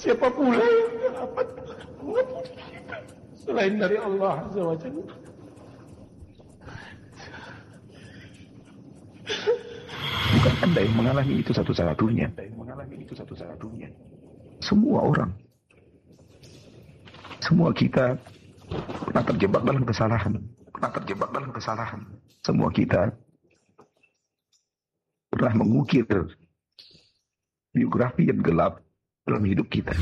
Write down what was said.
Siapa pula yang dapat mengampuni kita selain dari Allah Azza wa Jalla? Bukan Anda yang mengalami itu satu-satunya. Semua orang, semua kita pernah terjebak dalam kesalahan. Semua kita pernah mengukir biografi yang gelap dalam hidup kita.